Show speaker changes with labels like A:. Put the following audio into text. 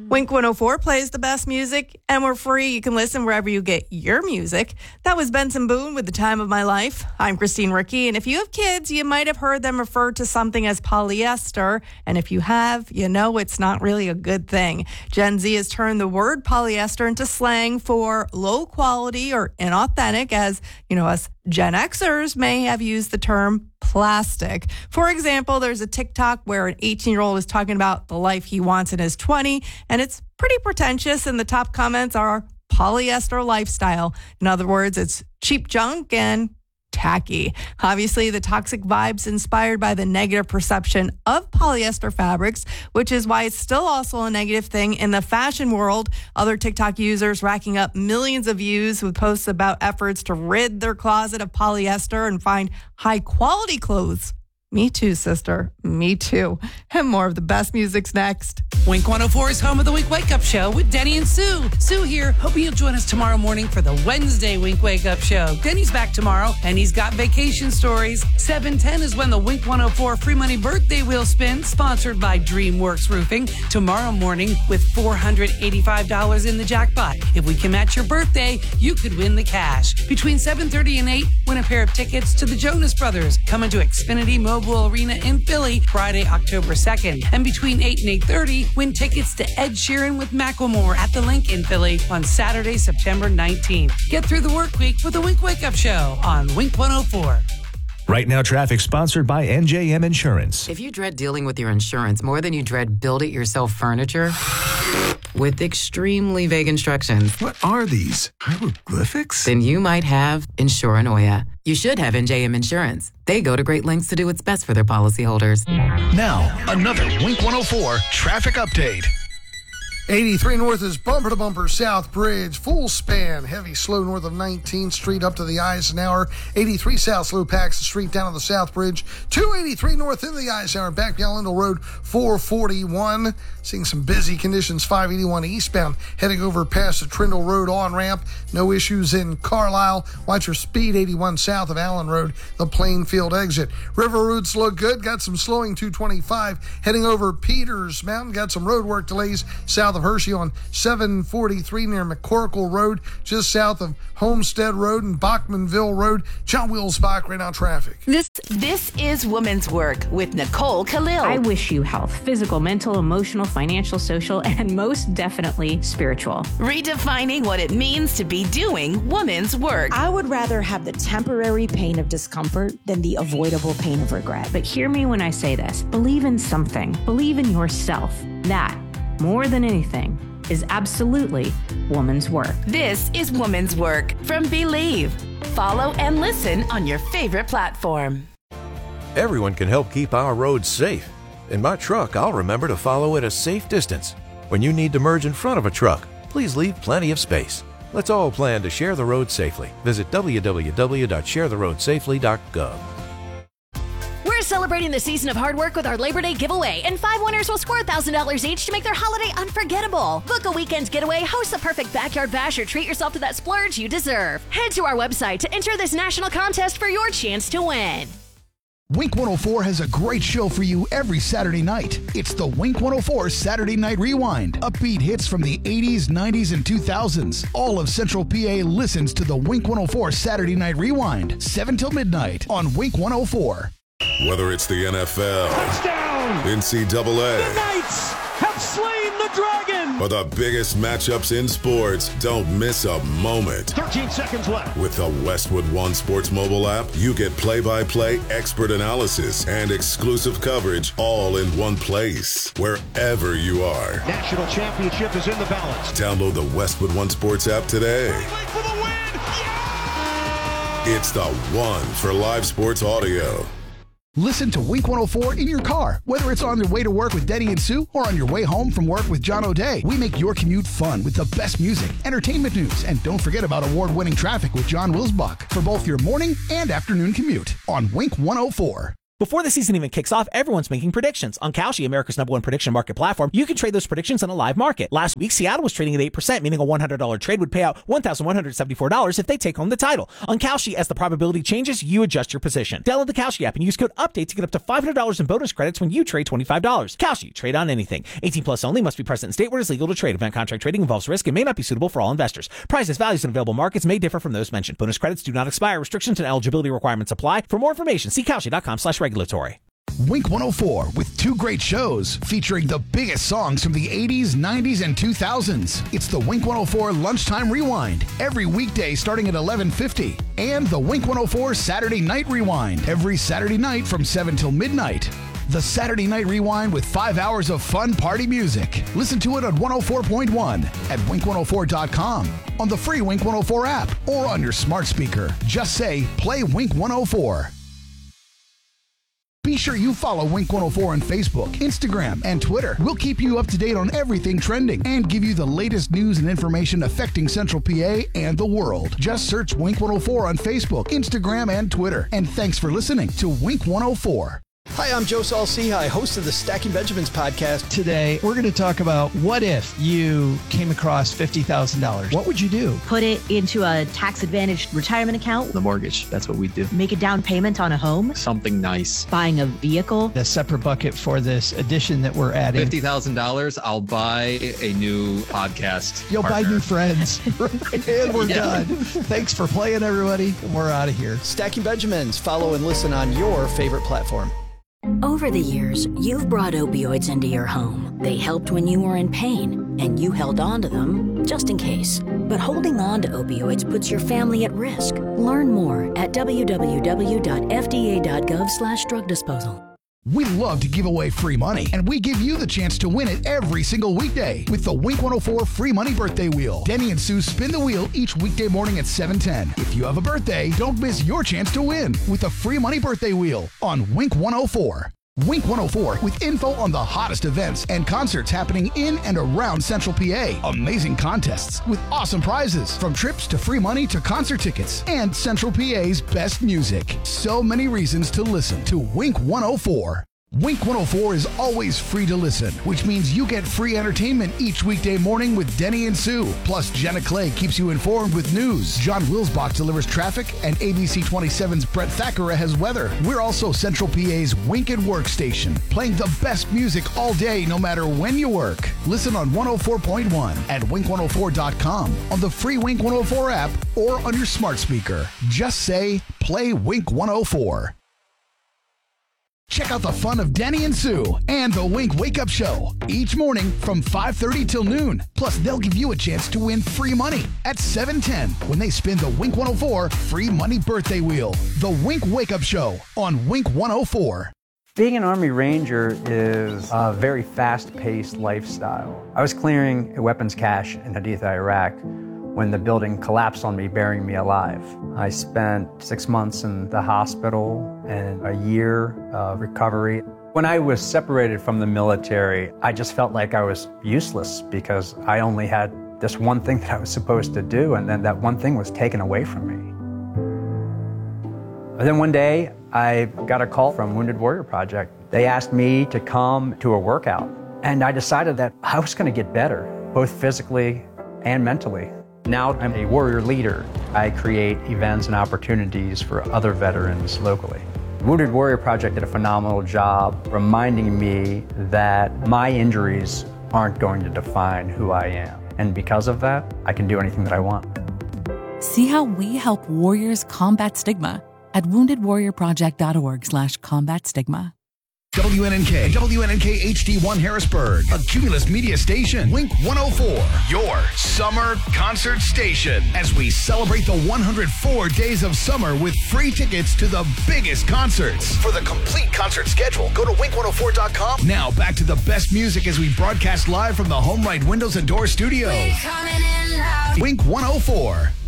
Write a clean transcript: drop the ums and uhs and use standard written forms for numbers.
A: Wink 104 plays the best music, and we're free. You can listen wherever you get your music. That was Benson Boone with The Time of My Life. I'm Christine Ricky, and if you have kids, you might have heard them refer to something as polyester, and if you have, you know it's not really a good thing. Gen Z has turned the word polyester into slang for low quality or inauthentic, as, you know, us Gen Xers may have used the term plastic. For example, there's a TikTok where an 18-year-old is talking about the life he wants in his 20s, and it's pretty pretentious, and the top comments are polyester lifestyle. In other words, it's cheap junk and tacky. Obviously, the toxic vibes inspired by the negative perception of polyester fabrics, which is why it's still also a negative thing in the fashion world. Other TikTok users racking up millions of views with posts about efforts to rid their closet of polyester and find high quality clothes. Me too, sister. Me too. And more of the best music's next.
B: Wink 104 is home of the Wink Wake Up Show with Denny and Sue. Sue here. Hoping you'll join us tomorrow morning for the Wednesday Wink Wake Up Show. Denny's back tomorrow, and he's got vacation stories. 7:10 is when the Wink 104 Free Money Birthday Wheel spins, sponsored by DreamWorks Roofing. Tomorrow morning with $485 in the jackpot. If we can match your birthday, you could win the cash. Between 7:30 and 8, win a pair of tickets to the Jonas Brothers coming to Xfinity Mobile Arena in Philly Friday, October 2nd. And between 8 and 8:30, win tickets to Ed Sheeran with Macklemore at the Link in Philly on Saturday, September 19th. Get through the work week with the Wink Wake Up Show on Wink 104.
C: Right Now Traffic, sponsored by NJM Insurance.
D: If you dread dealing with your insurance more than you dread build-it-yourself furniture with extremely vague instructions,
E: What are these? Hieroglyphics?
D: then you might have Insuranoia. You should have NJM Insurance. They go to great lengths to do what's best for their policyholders.
F: Now, another Wink 104 traffic update.
G: 83 north is bumper to bumper South Bridge, full span, heavy slow north of 19th Street up to the Eisenhower. 83 south slow packs the street down to the South Bridge. 283 north in the Eisenhower, back down Lindell Road 441. Seeing some busy conditions, 581 eastbound, heading over past the Trindle Road on ramp. No issues in Carlisle. Watch your speed, 81 south of Allen Road, the Plainfield exit. River routes look good. Got some slowing, 225 heading over Peters Mountain. Got some road work delays south of Hershey on 743 near McCorkle Road, just south of Homestead Road and Bachmanville Road. John Wilsbach right now traffic.
H: This is Woman's Work with Nicole Khalil.
I: I wish you health, physical, mental, emotional, financial, social, and most definitely spiritual.
H: Redefining what it means to be doing woman's work.
J: I would rather have the temporary pain of discomfort than the avoidable pain of regret.
I: But hear me when I say this. Believe in something. Believe in yourself. That, more than anything, is absolutely woman's work.
H: This is Woman's Work from Believe. Follow and listen on your favorite platform.
K: Everyone can help keep our roads safe. In my truck, I'll remember to follow at a safe distance. When you need to merge in front of a truck, please leave plenty of space. Let's all plan to share the road safely. Visit www.sharetheroadsafely.gov.
L: We're celebrating the season of hard work with our Labor Day giveaway, and 5 winners will score $1,000 each to make their holiday unforgettable. Book a weekend getaway, host the perfect backyard bash, or treat yourself to that splurge you deserve. Head to our website to enter this national contest for your chance to win.
F: Wink 104 has a great show for you every Saturday night. It's the Wink 104 Saturday Night Rewind. Upbeat hits from the 80s, 90s, and 2000s. All of Central PA listens to the Wink 104 Saturday Night Rewind, 7 till midnight on Wink 104.
M: Whether it's the NFL,
N: touchdown,
M: NCAA,
N: the Knights have slain the Dragon,
M: or the biggest matchups in sports, don't miss a moment.
N: 13 seconds left.
M: With the Westwood One Sports mobile app, you get play-by-play expert analysis and exclusive coverage all in one place, wherever you are.
N: National championship is in the balance.
M: Download the Westwood One Sports app today.
N: For the win! Yeah!
M: It's the one for live sports audio.
F: Listen to Wink 104 in your car, whether it's on your way to work with Denny and Sue or on your way home from work with John O'Day. We make your commute fun with the best music, entertainment news, and don't forget about award-winning traffic with John Wilsbach for both your morning and afternoon commute on Wink 104.
O: Before the season even kicks off, everyone's making predictions. On Kalshi, America's #1 prediction market platform, you can trade those predictions on a live market. Last week, Seattle was trading at 8%, meaning a $100 trade would pay out $1,174 if they take home the title. On Kalshi, as the probability changes, you adjust your position. Download the Kalshi app and use code UPDATE to get up to $500 in bonus credits when you trade $25. Kalshi, trade on anything. 18 plus only, must be present in state where it is legal to trade. Event contract trading involves risk and may not be suitable for all investors. Prices, values, and available markets may differ from those mentioned. Bonus credits do not expire. Restrictions and eligibility requirements apply. For more information, see Kalshi.com/regulatory.
F: Wink 104 with two great shows featuring the biggest songs from the 80s, 90s, and 2000s. It's the Wink 104 Lunchtime Rewind every weekday starting at 11:50 and the Wink 104 Saturday Night Rewind every Saturday night from 7 till midnight. The Saturday Night Rewind with 5 hours of fun party music. Listen to it on 104.1 at wink104.com, on the free Wink 104 app, or on your smart speaker. Just say, play Wink 104. Be sure you follow Wink 104 on Facebook, Instagram, and Twitter. We'll keep you up to date on everything trending and give you the latest news and information affecting Central PA and the world. Just search Wink 104 on Facebook, Instagram, and Twitter. And thanks for listening to Wink 104.
P: Hi, I'm Joe Saul-Sehy, host of the Stacking Benjamins podcast.
Q: Today, we're going to talk about what if you came across $50,000. What would you do?
R: Put it into a tax-advantaged retirement account.
S: The mortgage, that's what we do.
R: Make a down payment on a home.
S: Something nice.
R: Buying a vehicle.
Q: A separate bucket for this addition that we're adding.
S: $50,000, I'll buy a new podcast.
Q: You'll
S: partner.
Q: buy new friends. And we're done. Thanks for playing, everybody. We're out of here.
P: Stacking Benjamins. Follow and listen on your favorite platform.
T: Over the years, you've brought opioids into your home. They helped when you were in pain, and you held on to them just in case. But holding on to opioids puts your family at risk. Learn more at www.fda.gov/drug disposal.
F: We love to give away free money, and we give you the chance to win it every single weekday with the Wink 104 Free Money Birthday Wheel. Denny and Sue spin the wheel each weekday morning at 7:10. If you have a birthday, don't miss your chance to win with the Free Money Birthday Wheel on Wink 104. Wink 104 with info on the hottest events and concerts happening in and around Central PA. Amazing contests with awesome prizes, from trips to free money to concert tickets, and Central PA's best music. So many reasons to listen to Wink 104. Wink 104 is always free to listen, which means you get free entertainment each weekday morning with Denny and Sue. Plus, Jenna Clay keeps you informed with news. John Wilsbach delivers traffic, and ABC 27's Brett Thackeray has weather. We're also Central PA's Wink and Work station, playing the best music all day, no matter when you work. Listen on 104.1 at wink104.com, on the free Wink 104 app, or on your smart speaker. Just say, play Wink 104. Check out the fun of Denny and Sue and the Wink Wake Up Show each morning from 5:30 till noon. Plus, they'll give you a chance to win free money at 7:10 when they spin the Wink 104 Free Money Birthday Wheel. The Wink Wake Up Show on Wink 104.
U: Being an Army Ranger is a very fast-paced lifestyle. I was clearing a weapons cache in Haditha, Iraq, when the building collapsed on me, burying me alive. I spent 6 months in the hospital and a year of recovery. When I was separated from the military, I just felt like I was useless because I only had this one thing that I was supposed to do, and then that one thing was taken away from me. And then one day, I got a call from Wounded Warrior Project. They asked me to come to a workout, and I decided that I was going to get better, both physically and mentally. Now I'm a warrior leader. I create events and opportunities for other veterans locally. Wounded Warrior Project did a phenomenal job reminding me that my injuries aren't going to define who I am. And because of that, I can do anything that I want.
V: See how we help warriors combat stigma at woundedwarriorproject.org/combat stigma.
F: WNNK, WNNK HD1 Harrisburg, a Cumulus Media station. Wink 104, your summer concert station. As we celebrate the 104 days of summer with free tickets to the biggest concerts. For the complete concert schedule, go to wink104.com. Now back to the best music as we broadcast live from the Home Right Windows and Door studio. Wink 104.